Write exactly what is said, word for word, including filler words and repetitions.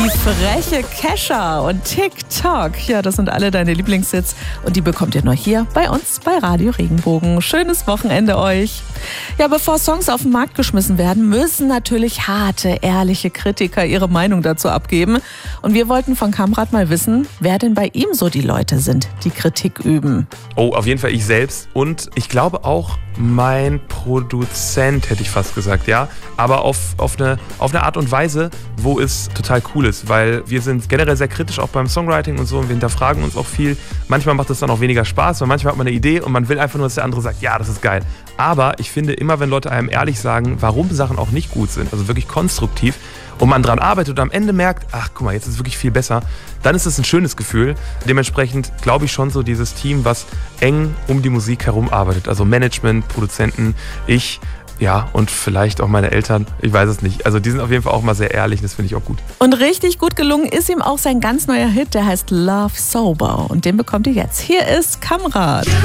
Die freche Kesha und TikTok. Ja, das sind alle deine Lieblingshits und die bekommt ihr nur hier bei uns bei Radio Regenbogen. Schönes Wochenende euch. Ja, bevor Songs auf den Markt geschmissen werden, müssen natürlich harte, ehrliche Kritiker ihre Meinung dazu abgeben. Und wir wollten von Kamrat mal wissen, wer denn bei ihm so die Leute sind, die Kritik üben. Oh, auf jeden Fall ich selbst und ich glaube auch mein Produzent, hätte ich fast gesagt, ja. Aber auf, auf, eine, auf eine Art und Weise, wo es total cool ist, weil wir sind generell sehr kritisch auch beim Songwriting und so und wir hinterfragen uns auch viel. Manchmal macht es dann auch weniger Spaß, weil manchmal hat man eine Idee und man will einfach nur, dass der andere sagt, ja, das ist geil. Aber ich finde immer, wenn Leute einem ehrlich sagen, warum Sachen auch nicht gut sind, also wirklich konstruktiv, und man dran arbeitet und am Ende merkt, ach guck mal, jetzt ist es wirklich viel besser, dann ist es ein schönes Gefühl. Dementsprechend glaube ich schon so dieses Team, was eng um die Musik herum arbeitet. Also Management, Produzenten, ich, ja, und vielleicht auch meine Eltern, ich weiß es nicht. Also die sind auf jeden Fall auch mal sehr ehrlich, das finde ich auch gut. Und richtig gut gelungen ist ihm auch sein ganz neuer Hit, der heißt Love Sober und den bekommt ihr jetzt. Hier ist Kamrat.